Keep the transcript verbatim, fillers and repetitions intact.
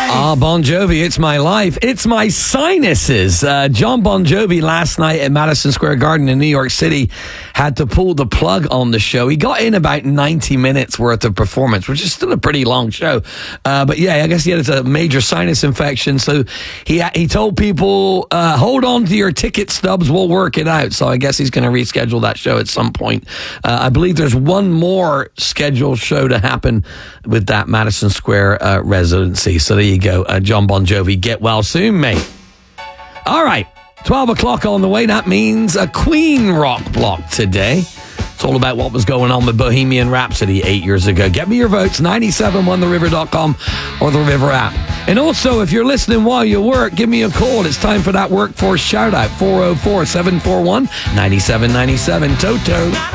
Ah, Bon Jovi, It's My Life. It's my sinuses. Uh, John Bon Jovi last night at Madison Square Garden in New York City had to pull the plug on the show. He got in about ninety minutes worth of performance, which is still a pretty long show. Uh, but yeah, I guess he had a major sinus infection. So he he told people, uh, hold on to your ticket stubs. We'll work it out. So I guess he's going to reschedule that show at some point. Uh, I believe there's one more scheduled show to happen with that Madison Square uh, residency. So there you go. Uh, John Bon Jovi, get well soon, mate. All right. twelve o'clock on the way. That means a Queen rock block today. It's all about what was going on with Bohemian Rhapsody eight years ago. Get me your votes, nine seven one the river dot com or the River app. And also, if you're listening while you work, give me a call. It's time for that workforce shout-out, four oh four, seven four one, nine seven nine seven. Toto.